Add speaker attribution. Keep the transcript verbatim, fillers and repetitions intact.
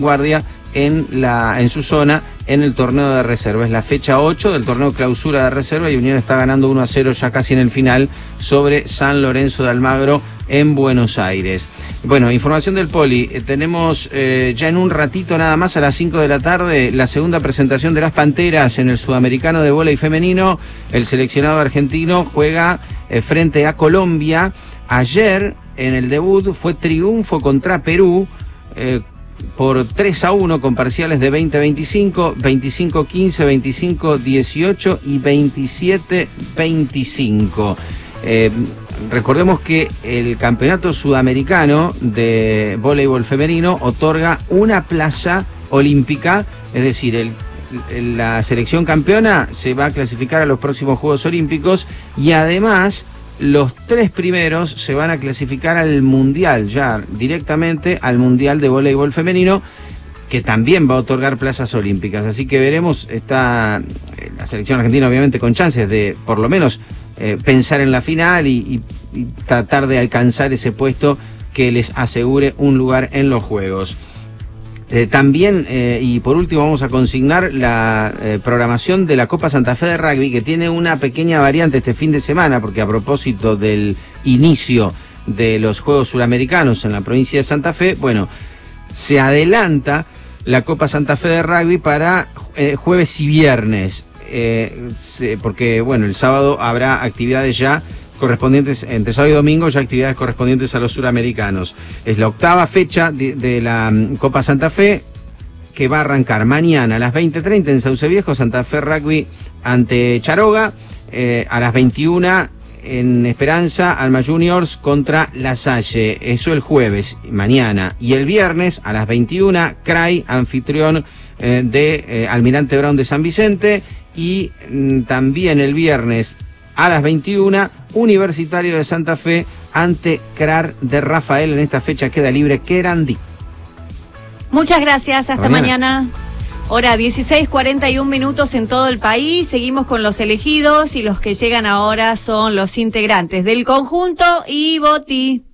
Speaker 1: Guardia en la en su zona en el torneo de reserva. Es la fecha ocho del torneo clausura de reserva y Unión está ganando uno a cero ya casi en el final sobre San Lorenzo de Almagro en Buenos Aires. Bueno, información del Poli. Eh, tenemos eh, ya en un ratito nada más a las cinco de la tarde la segunda presentación de las Panteras en el Sudamericano de Vóley Femenino. El seleccionado argentino juega eh, frente a Colombia. Ayer en el debut fue triunfo contra Perú eh, por tres a uno con parciales de veinte a veinticinco, veinticinco a quince, veinticinco a dieciocho y veintisiete a veinticinco. Eh, recordemos que el campeonato sudamericano de voleibol femenino otorga una plaza olímpica, es decir, el, el, la selección campeona se va a clasificar a los próximos Juegos Olímpicos y además los tres primeros se van a clasificar al Mundial, ya directamente al Mundial de Voleibol Femenino, que también va a otorgar plazas olímpicas. Así que veremos, está la selección argentina obviamente con chances de por lo menos eh, pensar en la final y, y, y tratar de alcanzar ese puesto que les asegure un lugar en los Juegos. Eh, también, eh, y por último, vamos a consignar la eh, programación de la Copa Santa Fe de Rugby, que tiene una pequeña variante este fin de semana, porque a propósito del inicio de los Juegos Suramericanos en la provincia de Santa Fe, bueno, se adelanta la Copa Santa Fe de Rugby para eh, jueves y viernes, eh, se, porque, bueno, el sábado habrá actividades ya correspondientes, entre sábado y domingo, ya actividades correspondientes a los suramericanos. Es la octava fecha de, de la um, Copa Santa Fe, que va a arrancar mañana a las veinte treinta en Sauce Viejo, Santa Fe Rugby ante Charoga, eh, a las veintiuna en Esperanza, Alma Juniors contra La Salle, eso el jueves, mañana, y el viernes a las veintiuna, C R A I, anfitrión eh, de eh, Almirante Brown de San Vicente, y mm, también el viernes a las veintiuna, Universitario de Santa Fe ante C R A R de Rafael. En esta fecha queda libre Querandí.
Speaker 2: Muchas gracias, hasta
Speaker 1: mañana.
Speaker 2: mañana. Hora dieciséis cuarenta y un minutos en todo el país. Seguimos con los elegidos y los que llegan ahora son los integrantes del conjunto y Boti.